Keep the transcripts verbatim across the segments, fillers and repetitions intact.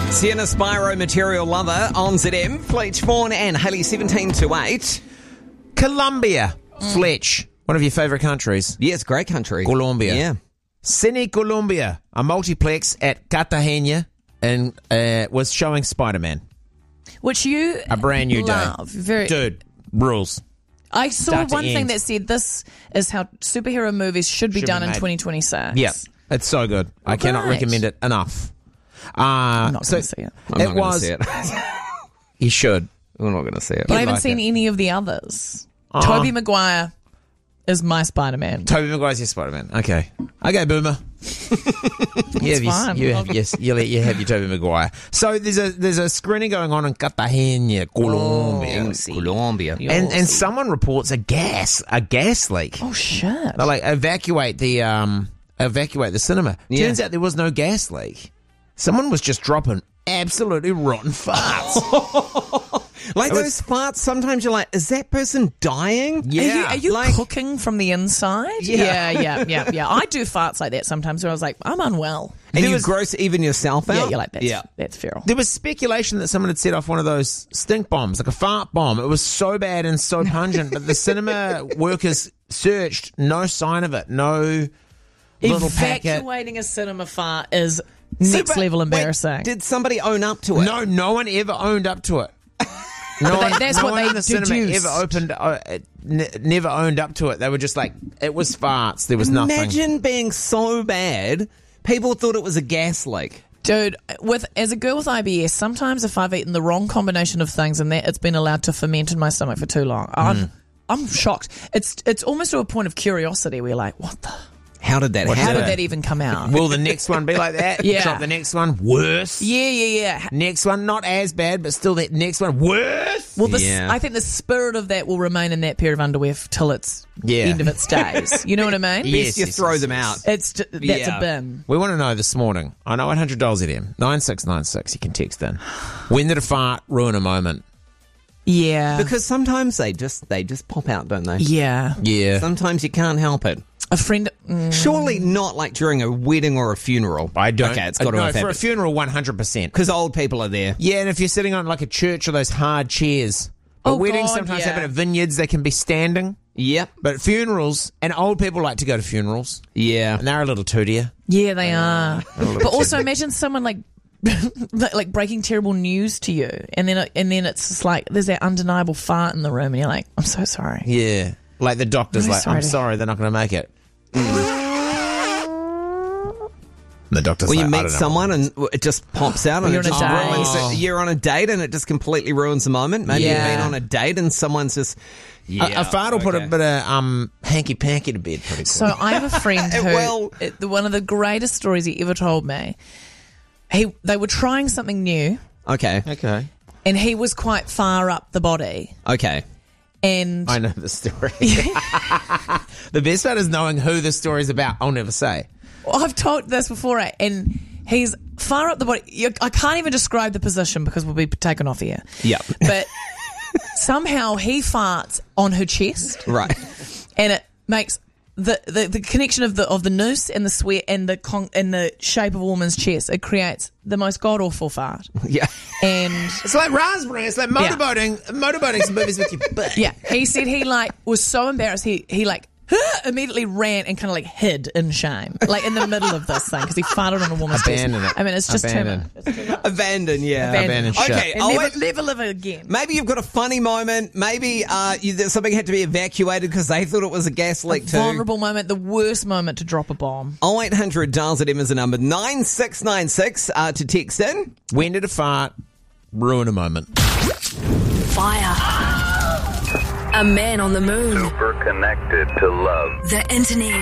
Sienna Spyro, Material Lover on Z M. Fletch Vaughan and Haley seventeen to eight. Colombia. Mm. Fletch. One of your favourite countries. Yes, great country. Colombia. Yeah. Cine Colombia, a multiplex at Cartagena, and uh, was showing Spider-Man. Which you A brand new love. day. Very. Dude, rules. I saw Start to one thing end. that said this is how superhero movies should be Should done be in made. twenty twenty-six. Yeah, it's so good. I cannot Right. recommend it enough. Uh, I'm not so going to see it. I'm it not going to was. see it. You should. We're not going to see it. But I haven't like seen it. any of the others. Uh, Tobey Maguire is my Spider-Man. Tobey Maguire's your Spider-Man. Okay. Okay, Boomer. you have fine. your, you have, yes, you, let, you have your Tobey Maguire. So there's a there's a screening going on in Cartagena, Colombia. In Colombia. and and someone reports a gas a gas leak. Oh, shit. They're like, evacuate the um evacuate the cinema. Yeah. Turns out there was no gas leak. Someone was just dropping absolutely rotten farts. Like It was- those farts, sometimes you're like, is that person dying? Yeah. Are you, are you like- cooking from the inside? Yeah. yeah, yeah, yeah. yeah. I do farts like that sometimes where I was like, I'm unwell. And There you was- gross even yourself out? Yeah, you're like, that's, Yeah. that's feral. There was speculation that someone had set off one of those stink bombs, like a fart bomb. It was so bad and so pungent, but the cinema workers searched, no sign of it, no little packet. Evacuating a cinema fart is So, next but level wait, embarrassing. did somebody own up to it? No, no one ever owned up to it. No But one, that- that's no what one they in the cinema deduced. ever opened, uh, n- never owned up to it. They were just like, it was farts. There was nothing. Imagine being so bad, people thought it was a gas leak. Dude, with as a girl with I B S, sometimes if I've eaten the wrong combination of things and that it's been allowed to ferment in my stomach for too long, I'm I'm shocked. It's it's almost to a point of curiosity where you're like, what the? How did that What How happen? did that even come out? Will the next one be like that? Yeah. Drop the next one, worse. yeah, yeah, yeah. Next one, not as bad, but still that next one, worse. Well, the, Yeah. I think the spirit of that will remain in that pair of underwear f- till it's Yeah. end of its days. You know what I mean? Yeah. Best you Yes, throw yes, them yes. out. It's d- that's Yeah. a bin. We want to know this morning. I know one hundred dollars at him. nine six nine six. You can text in. When did a fart ruin a moment? Yeah, Because sometimes they just they just pop out, don't they? yeah. Yeah. Sometimes you can't help it. A friend. Mm, Surely not like during a wedding or a funeral. I don't. Okay, it's got to no, have for a happened. funeral, one hundred percent. Because old people are there. Yeah, and if you're sitting on like a church or those hard chairs. But Oh, weddings God, sometimes yeah. happen at vineyards. They can be standing. Yep. But funerals, and old people like to go to funerals. Yeah. And they're a little tootier. yeah, they are. But also, imagine someone like. like like breaking terrible news to you, and then it, and then it's just like there's that undeniable fart in the room, and you're like, I'm so sorry. Yeah. Like the doctor's I'm like, sorry I'm to- sorry, they're not going to make it. And the doctor's Well, like, you I meet don't know. someone and it just pops out and You're it on a just date. ruins Oh. it. You're on a date and it just completely ruins the moment. Maybe Yeah. you've been on a date and someone's just... Yeah, a, a fart will put a okay. bit of um, hanky-panky to bed pretty So quick. I have a friend who Well- it- the- one of the greatest stories he ever told me. He they were trying something new, Okay, Okay. and he was quite far up the body, okay. and I know the story. The best part is knowing who the story's about. I'll never say. Well, I've told this before, eh, and he's far up the body. You, I can't even describe the position because we'll be taken off here. Yep. But somehow he farts on her chest, Right. and it makes the, the, the connection of the of the noose and the sweat and the con- and the shape of a woman's chest. It creates the most god awful fart, Yeah. and. It's like raspberry. It's like Yeah. motorboating. Motorboating some movies with your butt. Yeah, he said he like was so embarrassed. He he like immediately ran and kind of like hid in shame, like in the middle of this thing because he farted on a woman's Abandon chest. it. I mean, it's just Abandon. too much. It's too much. Abandon, yeah. Abandon shit. Okay, And I'll never, wait. never live again. Maybe you've got a funny moment. Maybe uh, you, that something had to be evacuated because they thought it was a gas leak too. Vulnerable moment, the worst moment to drop a bomb. oh eight hundred dials at M is a number. nine six nine six uh, to text in. When did a fart ruin a moment? Fire. A man on the moon. Super connected to love. The internet.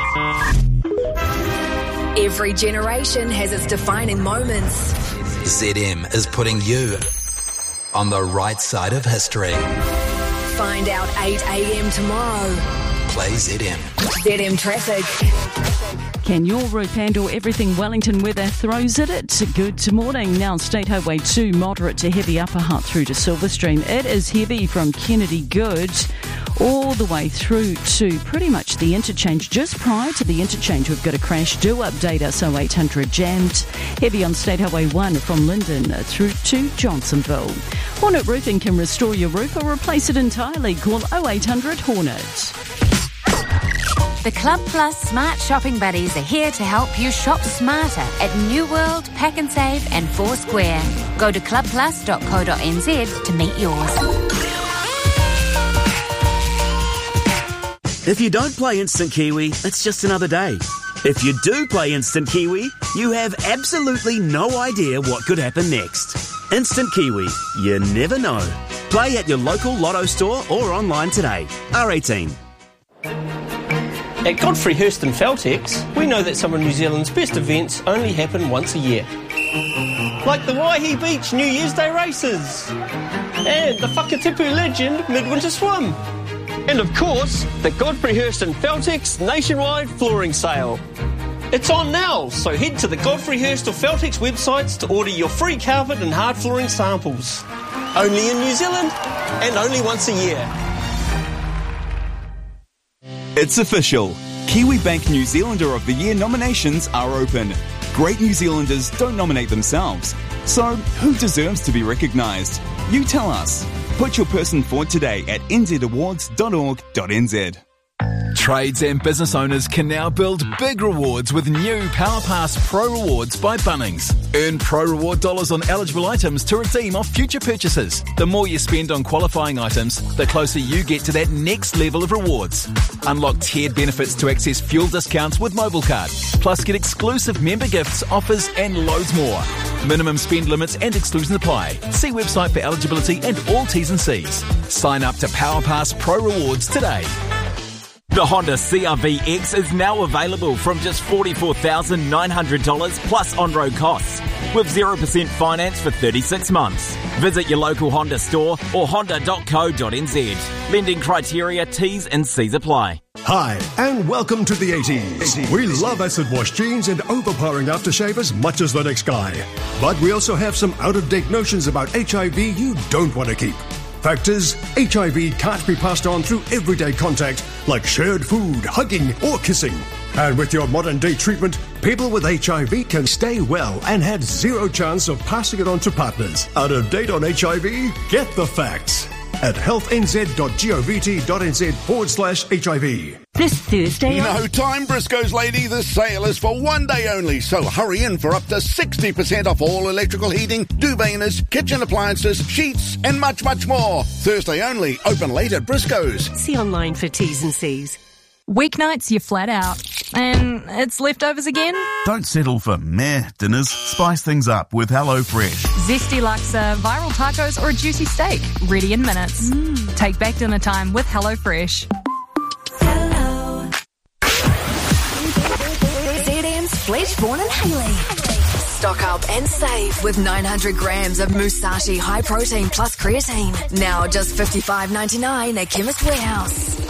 Every generation has its defining moments. Z M is putting you on the right side of history. Find out eight a.m. tomorrow. Play Z M. Z M Traffic. Can your route handle everything Wellington weather throws at it? Good morning. Now State Highway two, moderate to heavy Upper Hutt through to Silverstream. It is heavy from Kennedy Good all the way through to pretty much the interchange. Just prior to the interchange, we've got a crash. Do update us, oh eight hundred jammed. Heavy on State Highway one from Linden through to Johnsonville. Hornet Roofing can restore your roof or replace it entirely. Call oh eight hundred Hornet. The Club Plus Smart Shopping Buddies are here to help you shop smarter at New World, Pack and Save and Foursquare. Go to club plus dot co dot n z to meet yours. If you don't play Instant Kiwi, it's just another day. If you do play Instant Kiwi, you have absolutely no idea what could happen next. Instant Kiwi, you never know. Play at your local Lotto store or online today. R eighteen. At Godfrey Hirst and Feltex, we know that some of New Zealand's best events only happen once a year. Like the Waihi Beach New Year's Day races, and the Whakatipu Legend Midwinter Swim. And of course, the Godfrey Hirst and Feltex nationwide flooring sale. It's on now, so head to the Godfrey Hirst or Feltex websites to order your free carpet and hard flooring samples. Only in New Zealand, and only once a year. It's official. KiwiBank New Zealander of the Year nominations are open. Great New Zealanders don't nominate themselves. So, who deserves to be recognised? You tell us. Put your person forward today at n z awards dot org dot n z. Trades and business owners can now build big rewards with new PowerPass Pro Rewards by Bunnings. Earn Pro Reward dollars on eligible items to redeem off future purchases. The more you spend on qualifying items, the closer you get to that next level of rewards. Unlock tiered benefits to access fuel discounts with MobileCard. Plus get exclusive member gifts, offers and loads more. Minimum spend limits and exclusions apply. See website for eligibility and all T's and C's. Sign up to PowerPass Pro Rewards today. The Honda C R V X is now available from just forty-four thousand nine hundred dollars plus on-road costs, with zero percent finance for thirty-six months. Visit your local Honda store or honda dot co dot n z. Lending criteria, T's and C's apply. Hi, and welcome to the eighties. We love acid wash jeans and overpowering aftershave as much as the next guy. But we also have some out-of-date notions about H I V you don't want to keep. Fact is, H I V can't be passed on through everyday contact like shared food, hugging or kissing. And with your modern day treatment, people with H I V can stay well and have zero chance of passing it on to partners. Out of date on H I V? Get the facts at health n z dot govt dot n z forward slash H I V. This Thursday... No time, Briscoe's lady. The sale is for one day only, so hurry in for up to sixty percent off all electrical heating, duveiners, kitchen appliances, sheets, and much, much more. Thursday only. Open late at Briscoe's. See online for T's and C's. Weeknights, you're flat out. And it's leftovers again? Don't settle for meh dinners. Spice things up with HelloFresh. Zesty laksa, viral tacos, or a juicy steak. Ready in minutes. Mm. Take back dinner time with HelloFresh. Hello. Z M's Fleshborn and Hayley. Stock up and save with nine hundred grams of Musashi High Protein Plus Creatine. Now just fifty-five ninety-nine at Chemist Warehouse.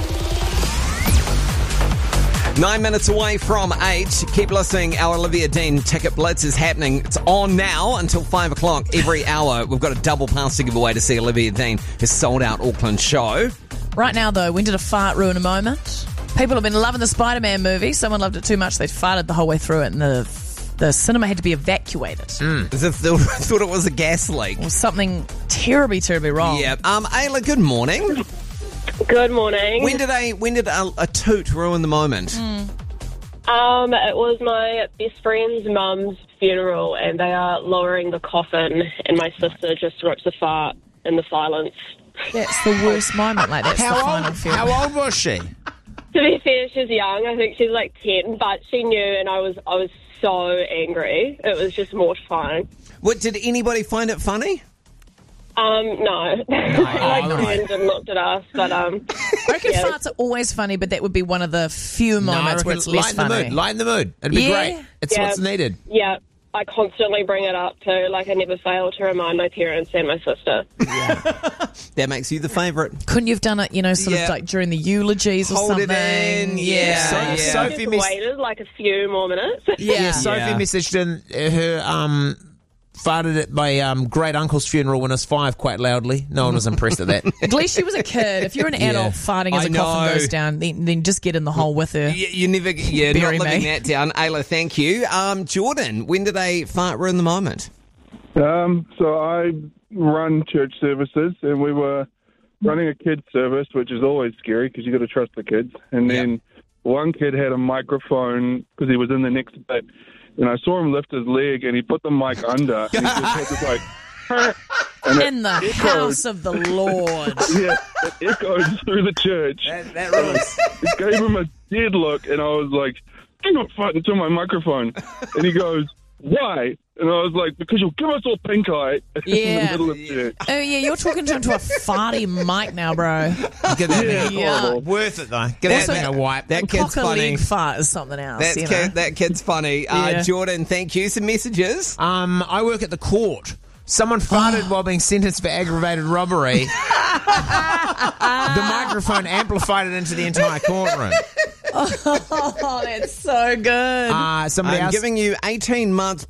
Nine minutes away from eight. Keep listening. Our Olivia Dean Ticket Blitz is happening. It's on now until five o'clock every hour. We've got a double pass to give away to see Olivia Dean, his sold-out Auckland show. Right now, though, when did a fart ruin a moment? People have been loving the Spider-Man movie. Someone loved it too much. They farted the whole way through it, and the the cinema had to be evacuated. Mm. As if they thought it was a gas leak. Or something terribly, terribly wrong. Yeah. Um, Ayla, good morning. Good morning. When did a when did a, a toot ruin the moment? Mm. Um, it was my best friend's mum's funeral, and they are lowering the coffin, and my sister just rips a fart in the silence. That's the worst moment. Like that's how the old, final funeral. How old was she? To be fair, she's young. I think she's like ten, but she knew, and I was I was so angry. It was just mortifying. What did anybody find it funny? Um, no. No. I Oh, right. turned and looked at us, but um. I reckon yeah. farts are always funny, but that would be one of the few moments no, where it's less lighten the funny. mood. Lighten the mood. It'd be Yeah. great. It's Yeah. what's needed. Yeah, I constantly bring it up too. Like I never fail to remind my parents and my sister. That makes you the favourite. Couldn't you have done it, you know, sort Yeah. of like during the eulogies or Hold it something? in, yeah, So- yeah. Sophie Just miss- waited like a few more minutes. Yeah, Yeah. Sophie Yeah. messaged in her um farted at my um, great uncle's funeral when I was five quite loudly. No one was impressed at that. At least she was a kid. If you're an adult Yeah. farting as I a coffin know. goes down, then, then just get in the hole with her. You, you never, yeah, Bury not living me. that down. Ayla, thank you. Um, Jordan, when did a fart ruin the moment? Um, so I run church services, and we were running a kids service, which is always scary because you got to trust the kids. And then one kid had a microphone because he was in the next bit, and I saw him lift his leg, and he put the mic under, and he just had this like, and In the it house of the Lord. yeah, it echoed through the church. That, that rules. It gave him a dead look, and I was like, "Do not fart into my microphone." And he goes, "Why?" And I was like, "Because you'll give us all pink eye in Yeah. the middle of church." Oh, yeah, you're talking to him to a farty mic now, bro. Get that Yeah, thing. Yeah. Worth it, though. Get that Also, thing a wipe. That kid's Cock a funny. leg fart is something else. That's you know? kid, that kid's funny. Uh, Yeah. Jordan, thank you. Some messages. Um, I work at the court. Someone farted while being sentenced for aggravated robbery. The microphone amplified it into the entire courtroom. Oh, that's so good. Uh, somebody I'm else. giving you eighteen months.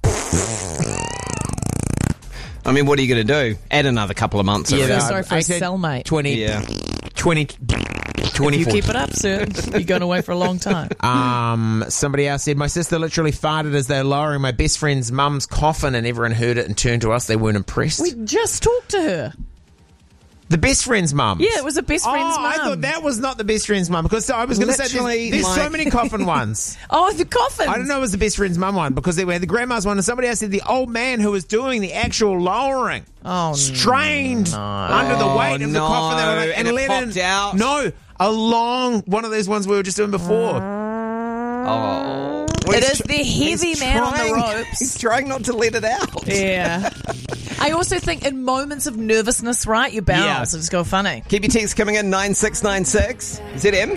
I mean, what are you going to do? Add another couple of months. Yeah, of feel it. sorry for a eighteen, cellmate. twenty, Yeah. twenty, If twenty-four. you keep it up, sir, you're going away for a long time. Um, somebody else said, my sister literally farted as they were lowering my best friend's mum's coffin, and everyone heard it and turned to us. They weren't impressed. We just talked to her. The best friend's mum. Yeah, it was a best friend's oh, mum. I thought that was not the best friend's mum, because I was going to say Literally, there's, there's so like- many coffin ones. Oh, the coffin. I don't know if it was the best friend's mum one, because they had the grandma's one, and somebody else said the old man who was doing the actual lowering Oh, strained under the weight Oh, of the no. coffin. They were like, And it let popped in- out. No, a long one of those ones we were just doing before. Oh. It is the heavy He's man on the trying- ropes. He's trying not to let it out. Yeah. I also think in moments of nervousness, right, your bowels Yeah. just go funny. Keep your texts coming in, nine six nine six. Z M.